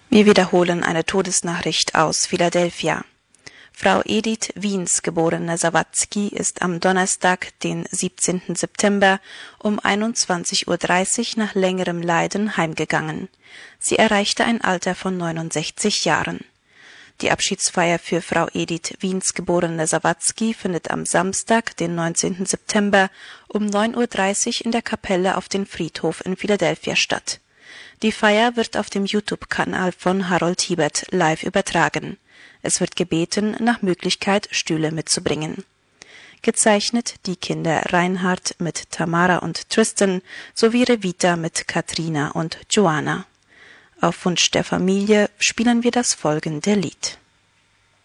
Wir wiederholen eine Todesnachricht aus Philadelphia. Frau Edith Wiens, geborene Sawatzki, ist am Donnerstag, den 17. September um 21:30 Uhr nach längerem Leiden heimgegangen. Sie erreichte ein Alter von 69 Jahren. Die Abschiedsfeier für Frau Edith Wiens, geborene Sawatzki, findet am Samstag, den 19. September um 9:30 Uhr in der Kapelle auf dem Friedhof in Philadelphia statt. Die Feier wird auf dem YouTube-Kanal von Harold Hiebert live übertragen. Es wird gebeten, nach Möglichkeit Stühle mitzubringen. Gezeichnet die Kinder Reinhard mit Tamara und Tristan sowie Revita mit Katrina und Joanna. Auf Wunsch der Familie spielen wir das folgende Lied.